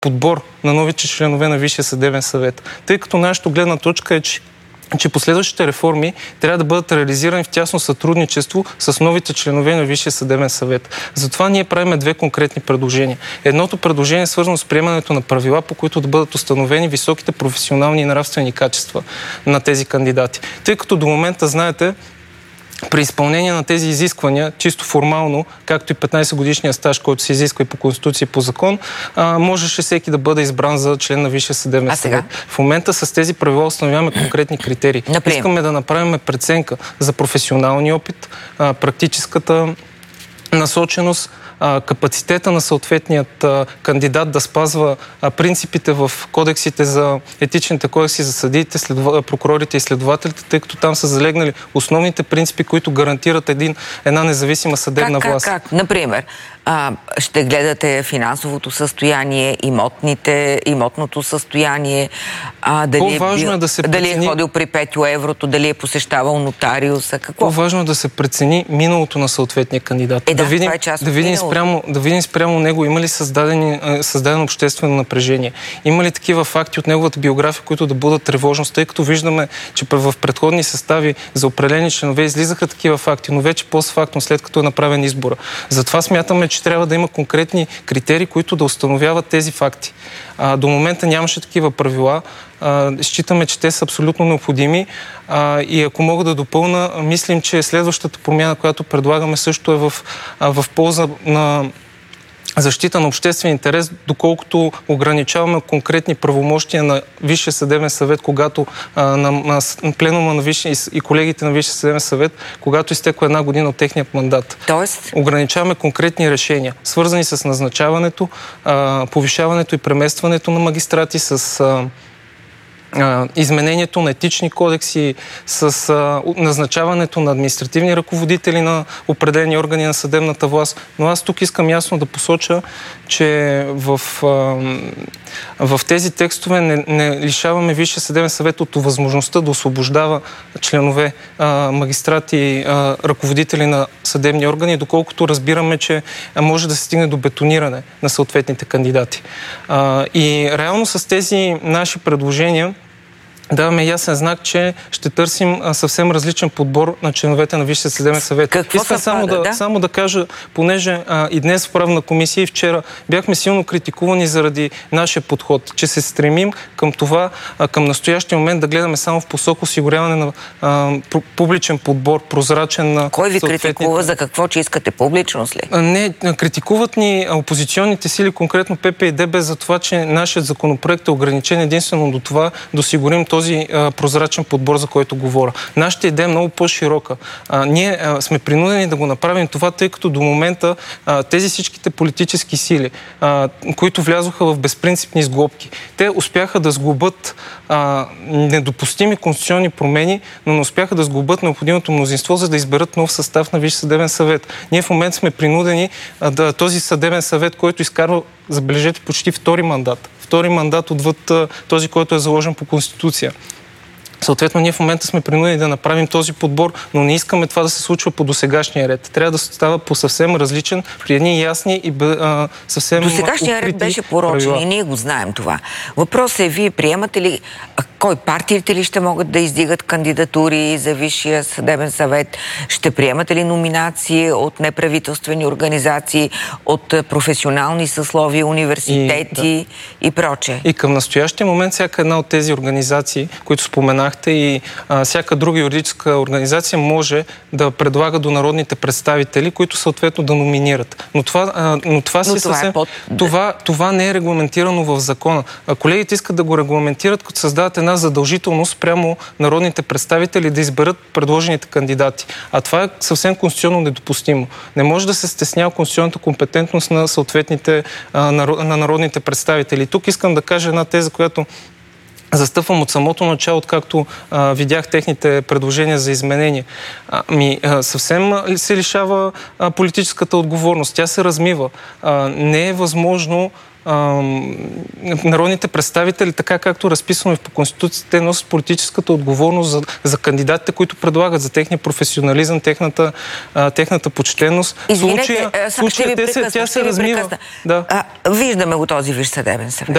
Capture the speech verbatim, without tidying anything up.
подбор на новите членове на Висшия съдебен съвет. Тъй като нашата гледна точка е, че че последващите реформи трябва да бъдат реализирани в тясно сътрудничество с новите членове на Висшия съдебен съвет. Затова ние правим две конкретни предложения. Едното предложение е свързано с приемането на правила, по които да бъдат установени високите професионални и нравствени качества на тези кандидати. Тъй като до момента, знаете, при изпълнение на тези изисквания, чисто формално, както и петнайсет годишния стаж, който се изисква и по Конституция и по закон, а, можеше всеки да бъде избран за член на Висшия съдебен съвет. В момента с тези правила установяваме конкретни критерии. Например? Искаме да направим преценка за професионалния опит, а, практическата насоченост, капацитета на съответният кандидат да спазва принципите в кодексите за етичните кодекси за съдиите, следова, прокурорите и следователите, тъй като там са залегнали основните принципи, които гарантират един, една независима съдебна как, власт. Как, как? Например, а, ще гледате финансовото състояние, имотните, имотното състояние, а, дали, е бил, е да се дали прецени... е ходил при петю еврото, дали е посещавал нотариуса, какво? По-важно е да се прецени миналото на съответния кандидат. Е, да, да видим, това е част да видим спрямо, да видим спрямо него има ли създадени, създадено обществено напрежение. Има ли такива факти от неговата биография, които да бъдат тревожност, тъй като виждаме, че в предходни състави за определени членове излизаха такива факти, но вече постфактно, след като е направен избора. Затова смятаме, че трябва да има конкретни критерии, които да установяват тези факти. А, до момента нямаше такива правила. А, считаме, че те са абсолютно необходими а, и ако мога да допълна, мислим, че следващата промяна, която предлагаме, също е в, а, в полза на защита на обществен интерес, доколкото ограничаваме конкретни правомощия на Висшия съдебен съвет, когато а, на, на, на пленума на Висшия и колегите на Висшия съдебен съвет, когато изтекла една година от техният мандат. Тоест? Ограничаваме конкретни решения, свързани с назначаването, а, повишаването и преместването на магистрати, с а, изменението на етични кодекси, с а, назначаването на административни ръководители на определени органи на съдебната власт. Но аз тук искам ясно да посоча, че в, а, в тези текстове не, не лишаваме Висшия съдебен съвет от възможността да освобождава членове, а, магистрати, а, ръководители на съдебни органи, доколкото разбираме, че може да се стигне до бетониране на съответните кандидати. А, и реално с тези наши предложения даваме ясен знак, че ще търсим а, съвсем различен подбор на членовете на Висшия съдебен съвет. Какво Искам само пада, да, да? само да кажа, понеже а, и днес в Правна комисия и вчера бяхме силно критикувани заради нашия подход, че се стремим към това, а, към настоящия момент да гледаме само в посока осигуряване на а, публичен подбор, прозрачен на Кой ви съответните... критикува за какво, че искате публичност ли? А, не, критикуват ни опозиционните сили, конкретно П П и Д Б, за това, че нашият законопроект е ограничен единствено до това да осигурим този този а, прозрачен подбор, за който говоря. Нашата идея е много по-широка. А, ние а, сме принудени да го направим това, тъй като до момента а, тези всичките политически сили, а, които влязоха в безпринципни сглобки, те успяха да сглобят а, недопустими конституционни промени, но не успяха да сглобят необходимото мнозинство, за да изберат нов състав на Висш съдебен съвет. Ние в момента сме принудени а, да този съдебен съвет, който изкарва, забележете, почти втори мандат. Втори мандат отвъд този, който е заложен по Конституция. Съответно, ние в момента сме принудени да направим този подбор, но не искаме това да се случва по досегашния ред. Трябва да се става по съвсем различен, при едни ясни и а, съвсем досегашния ред беше порочен правила. И ние го знаем това. Въпросът е, вие приемате ли, а, кой партиите ли ще могат да издигат кандидатури за Висшия съдебен съвет? Ще приемате ли номинации от неправителствени организации, от професионални съсловия, университети и, да. и прочее? И към настоящия момент всяка една от тези организации, които споменах, и а, всяка друга юридическа организация може да предлага до народните представители, които съответно да номинират. Но това, а, но това, но си това, съвсем, е под... това, това не е регламентирано в закона. А колегите искат да го регламентират, като създават една задължителност прямо народните представители да изберат предложените кандидати. А това е съвсем конституционно недопустимо. Не може да се стеснява конституционната компетентност на съответните а, на народните представители. И тук искам да кажа една теза, която застъпвам от самото начало, откакто а, видях техните предложения за изменение. А, ми, а, съвсем се лишава а, политическата отговорност. Тя се размива. А, не е възможно а, народните представители, така както разписано и по Конституцията, те носят политическата отговорност за, за кандидатите, които предлагат, за техния професионализъм, техната, а, техната почтеност. Извинете, случая, случая, случая те се, тя се размива. Да. А, виждаме го този Висш съдебен съвет.